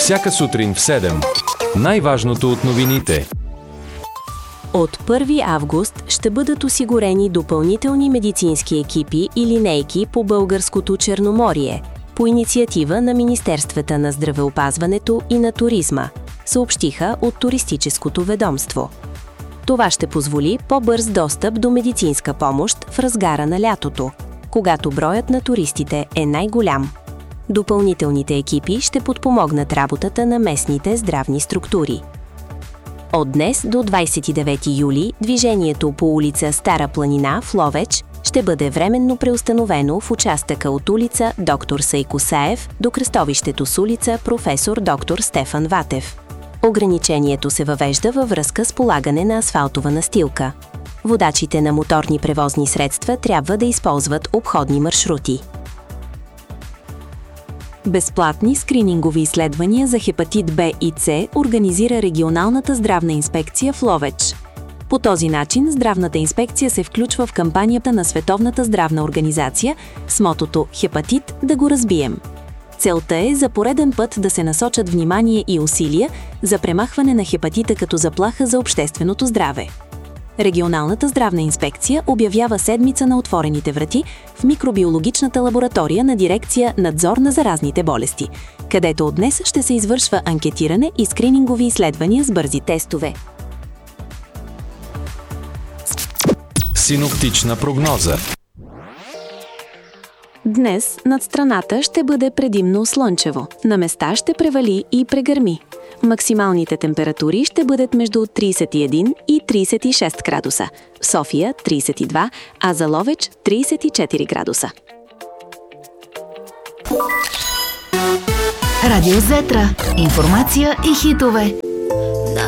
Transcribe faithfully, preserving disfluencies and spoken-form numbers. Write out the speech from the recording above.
Всяка сутрин в седем. Най-важното от новините. От първи август ще бъдат осигурени допълнителни медицински екипи и линейки по българското Черноморие, по инициатива на Министерствата на здравеопазването и на туризма, съобщиха от туристическото ведомство. Това ще позволи по-бърз достъп до медицинска помощ в разгара на лятото, когато броят на туристите е най-голям. Допълнителните екипи ще подпомогнат работата на местните здравни структури. От днес до двадесет и девети юли движението по улица Стара планина в Ловеч ще бъде временно преустановено в участъка от улица Доктор Сайко Саев до кръстовището с улица Професор доктор Стефан Ватев. Ограничението се въвежда във връзка с полагане на асфалтова настилка. Водачите на моторни превозни средства трябва да използват обходни маршрути. Безплатни скринингови изследвания за хепатит Б и С организира регионалната здравна инспекция в Ловеч. По този начин здравната инспекция се включва в кампанията на Световната здравна организация с мотото «Хепатит – да го разбием». Целта е за пореден път да се насочат внимание и усилия за премахване на хепатита като заплаха за общественото здраве. Регионалната здравна инспекция обявява седмица на отворените врати в микробиологичната лаборатория на дирекция «Надзор на заразните болести», където от днес ще се извършва анкетиране и скринингови изследвания с бързи тестове. Синоптична прогноза. Днес над страната ще бъде предимно слънчево. На места ще превали и прегърми. Максималните температури ще бъдат между тридесет и един и тридесет и шест градуса. В София тридесет и два, а за Ловеч тридесет и четири градуса. Радио Зетра. Информация и хитове.